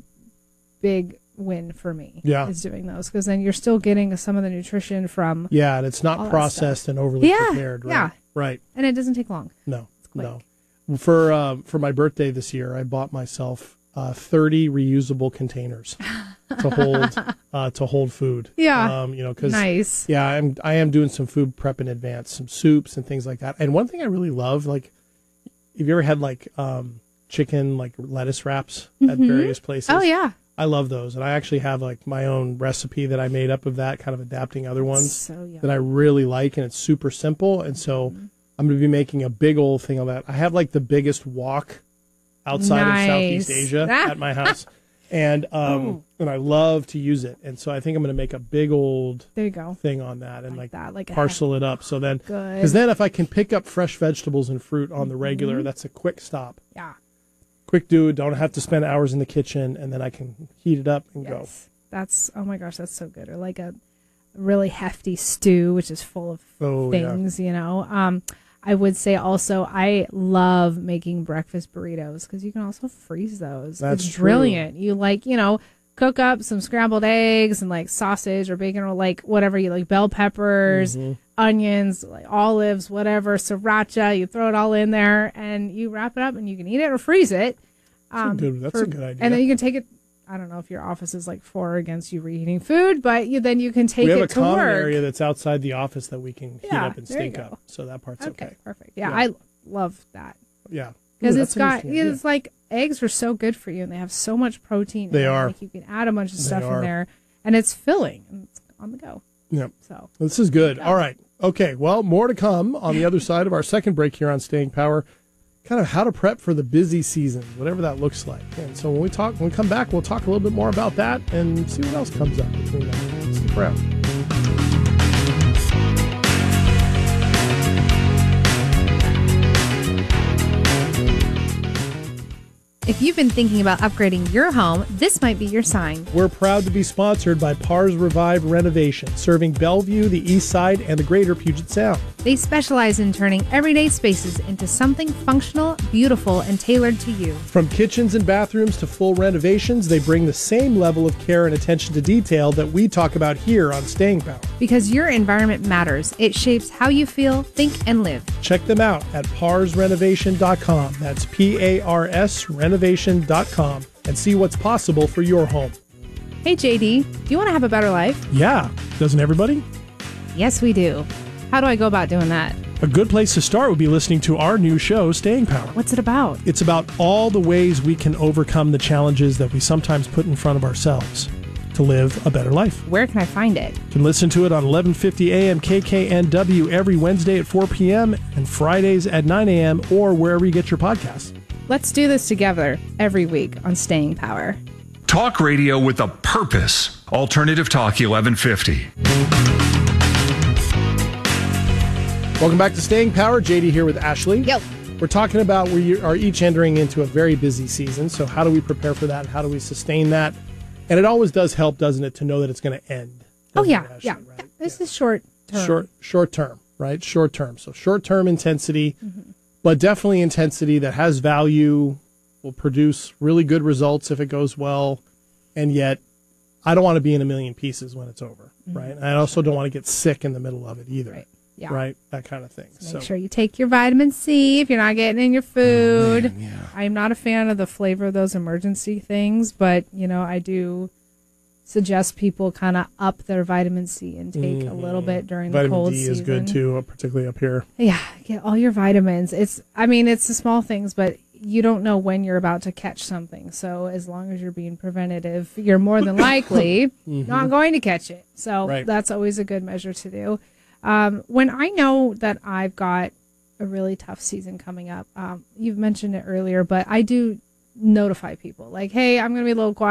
[SPEAKER 7] big win for me.
[SPEAKER 6] Yeah.
[SPEAKER 7] Is doing those, because then you're still getting some of the nutrition from,
[SPEAKER 6] Yeah, and it's
[SPEAKER 7] all
[SPEAKER 6] not
[SPEAKER 7] that
[SPEAKER 6] processed and overly
[SPEAKER 7] Yeah,
[SPEAKER 6] prepared. Right?
[SPEAKER 7] yeah.
[SPEAKER 6] Right.
[SPEAKER 7] and it doesn't take long.
[SPEAKER 6] No.
[SPEAKER 7] quick.
[SPEAKER 6] No. For uh, for my birthday this year, I bought myself uh, thirty reusable containers to hold uh, to hold food.
[SPEAKER 7] Yeah.
[SPEAKER 6] Um, you know, because
[SPEAKER 7] Nice.
[SPEAKER 6] yeah, I'm I am doing some food prep in advance, some soups and things like that. And one thing I really love, like, have you ever had like um, chicken like lettuce wraps at various places?
[SPEAKER 7] Oh yeah.
[SPEAKER 6] I love those, and I actually have like my own recipe that I made up of that, kind of adapting other ones
[SPEAKER 7] So yummy.
[SPEAKER 6] that I really like, and it's super simple. And so I'm going to be making a big old thing of that. I have like the biggest wok outside
[SPEAKER 7] Nice.
[SPEAKER 6] of Southeast Asia
[SPEAKER 7] Ah.
[SPEAKER 6] at my house. And um,
[SPEAKER 7] Oh.
[SPEAKER 6] and I love to use it. And so I think I'm going to make a big old
[SPEAKER 7] There you go.
[SPEAKER 6] thing on that and
[SPEAKER 7] Like
[SPEAKER 6] like,
[SPEAKER 7] that, like a
[SPEAKER 6] parcel it up. So then,
[SPEAKER 7] Good.
[SPEAKER 6] because then if I can pick up fresh vegetables and fruit on the regular,
[SPEAKER 7] Mhm.
[SPEAKER 6] that's a quick stop.
[SPEAKER 7] Yeah.
[SPEAKER 6] Quick do, don't have to spend hours in the kitchen, and then I can heat it up and
[SPEAKER 7] Yes. That's, oh my gosh, that's so good. Or like a really hefty stew, which is full of
[SPEAKER 6] Oh, yeah.
[SPEAKER 7] things, you know. Um, I would say also I love making breakfast burritos because you can also freeze those.
[SPEAKER 6] That's
[SPEAKER 7] it's
[SPEAKER 6] true.
[SPEAKER 7] brilliant. You like, you know, cook up some scrambled eggs and like sausage or bacon or like whatever you like, bell peppers,
[SPEAKER 6] Mhm.
[SPEAKER 7] onions, like olives, whatever, sriracha. You throw it all in there and you wrap it up and you can eat it or freeze it.
[SPEAKER 6] That's a good- that's a good idea.
[SPEAKER 7] And then you can take it. I don't know if your office is like for or against you reheating food, but you then you can take
[SPEAKER 6] we have
[SPEAKER 7] it
[SPEAKER 6] a
[SPEAKER 7] to
[SPEAKER 6] common
[SPEAKER 7] work.
[SPEAKER 6] area that's outside the office that we can heat
[SPEAKER 7] Yeah,
[SPEAKER 6] up and
[SPEAKER 7] there you
[SPEAKER 6] stink
[SPEAKER 7] go.
[SPEAKER 6] up. So that part's okay.
[SPEAKER 7] Okay, perfect. Yeah,
[SPEAKER 6] Yeah.
[SPEAKER 7] I love that.
[SPEAKER 6] Yeah.
[SPEAKER 7] Because
[SPEAKER 6] Ooh,
[SPEAKER 7] it's
[SPEAKER 6] that's an
[SPEAKER 7] got,
[SPEAKER 6] interesting idea.
[SPEAKER 7] it's like eggs are so good for you and they have so much protein. in
[SPEAKER 6] They
[SPEAKER 7] them.
[SPEAKER 6] are.
[SPEAKER 7] Like you can add a bunch of
[SPEAKER 6] They
[SPEAKER 7] stuff
[SPEAKER 6] are.
[SPEAKER 7] in there and it's filling and it's on the go.
[SPEAKER 6] Yep.
[SPEAKER 7] So
[SPEAKER 6] This is good. All right. Okay. Well, more to come on the other side of our second break here on Staying Power. Kind of how to prep for the busy season, whatever that looks like. And so when we talk, when we come back, we'll talk a little bit more about that and see what else comes up between that. Stick around.
[SPEAKER 7] if you've been thinking about upgrading your home, this might be your sign.
[SPEAKER 6] We're proud to be sponsored by Pars Revive Renovation, serving Bellevue, the East Side, and the greater Puget Sound.
[SPEAKER 7] They specialize in turning everyday spaces into something functional, beautiful, and tailored to you.
[SPEAKER 6] From kitchens and bathrooms to full renovations, they bring the same level of care and attention to detail that we talk about here on Staying Power.
[SPEAKER 7] Because your environment matters. It shapes how you feel, think, and live.
[SPEAKER 6] Check them out at pars renovation dot com. That's P A R S renovation dot com and see what's possible for your home.
[SPEAKER 7] Hey, J D, do you want to have a better life?
[SPEAKER 6] Yeah, doesn't everybody?
[SPEAKER 7] Yes, we do. How do I go about doing that?
[SPEAKER 6] A good place to start would be listening to our new show, Staying Power.
[SPEAKER 7] What's it about?
[SPEAKER 6] It's about all the ways we can overcome the challenges that we sometimes put in front of ourselves to live a better life.
[SPEAKER 7] Where can I find it?
[SPEAKER 6] You can listen to it on eleven fifty A M K K N W every Wednesday at four p.m. and Fridays at nine a.m. or wherever you get your podcasts.
[SPEAKER 7] Let's do this together every week on Staying Power.
[SPEAKER 9] Talk radio with a purpose. Alternative Talk eleven fifty.
[SPEAKER 6] Welcome back to Staying Power. J D here with Ashley.
[SPEAKER 7] Yep.
[SPEAKER 6] We're talking about we are each entering into a very busy season. So how do we prepare for that? How do we sustain that? And it always does help, doesn't it, to know that it's going to end.
[SPEAKER 7] Oh,
[SPEAKER 6] doesn't
[SPEAKER 7] yeah.
[SPEAKER 6] it, Ashley,
[SPEAKER 7] Yeah.
[SPEAKER 6] right?
[SPEAKER 7] This is short term.
[SPEAKER 6] Short, short term, right? Short term. So short term intensity,
[SPEAKER 7] Mm-hmm.
[SPEAKER 6] but definitely intensity that has value, will produce really good results if it goes well. And yet, I don't want to be in a million pieces when it's over,
[SPEAKER 7] Mm-hmm.
[SPEAKER 6] right? And I also don't want to get sick in the middle of it either.
[SPEAKER 7] Right. Yeah.
[SPEAKER 6] Right? That kind of thing.
[SPEAKER 7] Make sure you take your vitamin C if you're not getting in your food.
[SPEAKER 6] Oh, yeah.
[SPEAKER 7] I'm not a fan of the flavor of those emergency things, but, you know, I do suggest people kind of up their vitamin C intake a little bit during
[SPEAKER 6] Vitamin
[SPEAKER 7] the cold
[SPEAKER 6] D
[SPEAKER 7] season.
[SPEAKER 6] is good too, uh, particularly up here.
[SPEAKER 7] Yeah, get all your vitamins. It's, I mean, it's the small things, but you don't know when you're about to catch something. So as long as you're being preventative, you're more than likely not going to catch it. So
[SPEAKER 6] Right.
[SPEAKER 7] that's always a good measure to do. Um, when I know that I've got a really tough season coming up, um, you've mentioned it earlier, but I do notify people like, hey, I'm going to be a little quiet.